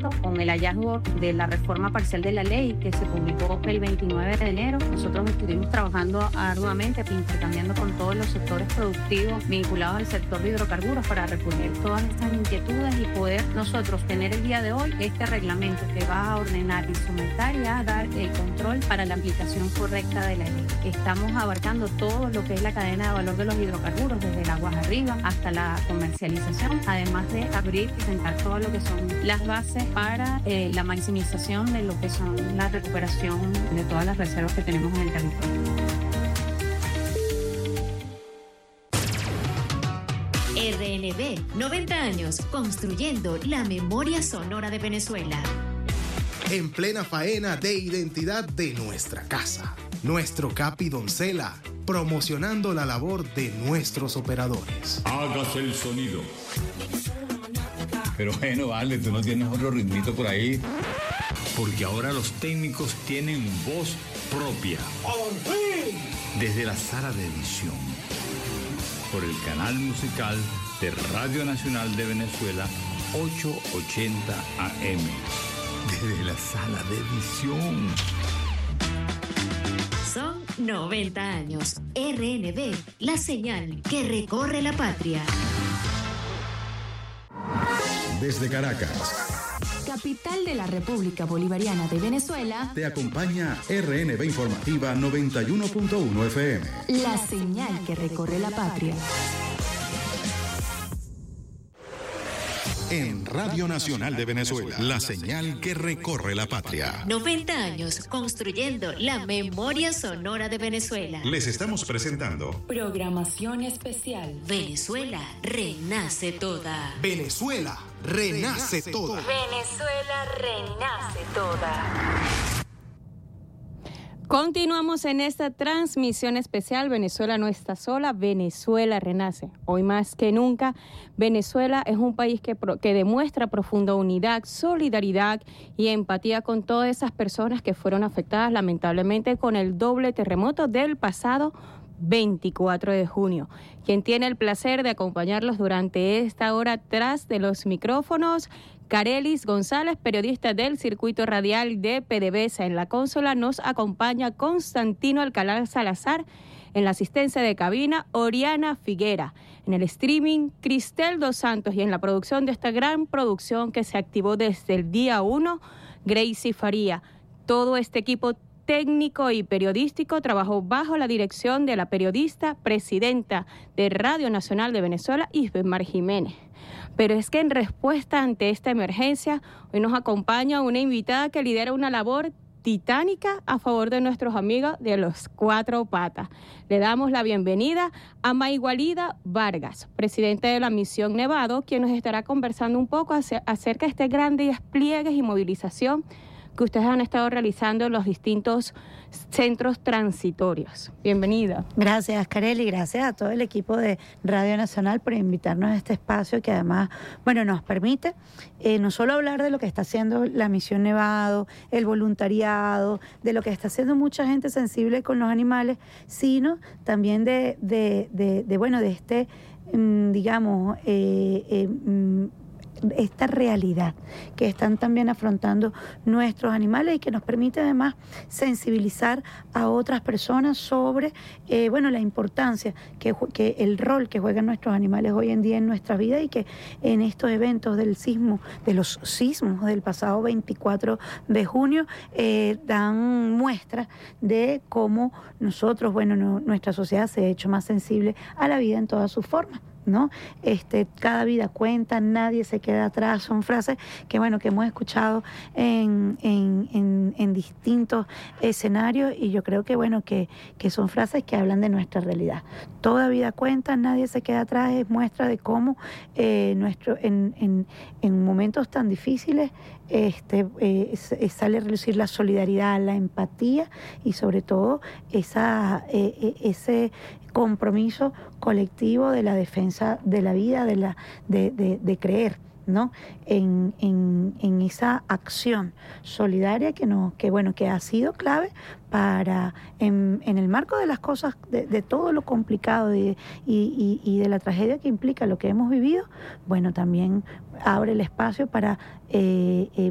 esto, con el hallazgo de la reforma parcial de la ley que se publicó el 29 de enero, nosotros estuvimos trabajando arduamente, intercambiando con todos los sectores productivos vinculados al sector de hidrocarburos para recoger todas estas inquietudes y poder nosotros tener el día de hoy este reglamento que va a ordenar, instrumentar y a dar el control para la aplicación correcta de la ley. Estamos abarcando todo lo que es la cadena de valor de los hidrocarburos, desde el aguas arriba hasta la comercialización, además de abrir y sentar todo lo que son las bases para la maximización de lo que son la recuperación de todas las reservas que tenemos en el territorio. RNB, 90 años construyendo la memoria sonora de Venezuela. En plena faena de identidad de nuestra casa, nuestro Capi Doncella, promocionando la labor de nuestros operadores. Hágase el sonido. Pero bueno, vale, tú no tienes otro ritmito por ahí. Porque ahora los técnicos tienen voz propia. Desde la sala de edición. Por el canal musical de Radio Nacional de Venezuela, 880 AM. Desde la sala de edición. Son 90 años. RNB, la señal que recorre la patria. Desde Caracas, capital de la República Bolivariana de Venezuela, te acompaña RNB Informativa 91.1 FM. La señal que recorre la patria. En Radio Nacional de Venezuela, la señal que recorre la patria. 90 años construyendo la memoria sonora de Venezuela. Les estamos presentando programación especial. Venezuela renace toda. Venezuela renace toda. Venezuela renace toda. Continuamos en esta transmisión especial. Venezuela no está sola, Venezuela renace. Hoy más que nunca, Venezuela es un país que demuestra profunda unidad, solidaridad y empatía con todas esas personas que fueron afectadas lamentablemente con el doble terremoto del pasado 24 de junio. Quien tiene el placer de acompañarlos durante esta hora tras de los micrófonos, Carelis González, periodista del circuito radial de PDVSA. En la consola nos acompaña Constantino Alcalá Salazar, en la asistencia de cabina Oriana Figuera, en el streaming Cristel Dos Santos y en la producción de esta gran producción que se activó desde el día 1, Gracie Faría. Todo este equipo técnico y periodístico trabajó bajo la dirección de la periodista presidenta de Radio Nacional de Venezuela, Isbemar Jiménez. Pero es que en respuesta ante esta emergencia, hoy nos acompaña una invitada que lidera una labor titánica a favor de nuestros amigos de los Cuatro Patas. Le damos la bienvenida a Maygualida Vargas, presidenta de la Misión Nevado, quien nos estará conversando un poco acerca de este grande despliegue y movilización que ustedes han estado realizando en los distintos centros transitorios. Bienvenida. Gracias, Kareli, gracias a todo el equipo de Radio Nacional por invitarnos a este espacio que además, nos permite no solo hablar de lo que está haciendo la Misión Nevado, el voluntariado, de lo que está haciendo mucha gente sensible con los animales, sino también de este, esta realidad que están también afrontando nuestros animales y que nos permite además sensibilizar a otras personas sobre la importancia que el rol que juegan nuestros animales hoy en día en nuestra vida, y que en estos eventos de los sismos del pasado 24 de junio dan muestra de cómo nosotros, nuestra sociedad se ha hecho más sensible a la vida en todas sus formas, ¿no? Cada vida cuenta, nadie se queda atrás. Son frases que hemos escuchado en distintos escenarios, y yo creo que son frases que hablan de nuestra realidad. Toda vida cuenta, nadie se queda atrás, es muestra de cómo en momentos tan difíciles sale a relucir la solidaridad, la empatía y sobre todo ese compromiso colectivo de la defensa de la vida, de creer, ¿no? En esa acción solidaria que ha sido clave para en el marco de las cosas, de todo lo complicado y de la tragedia que implica lo que hemos vivido. También abre el espacio para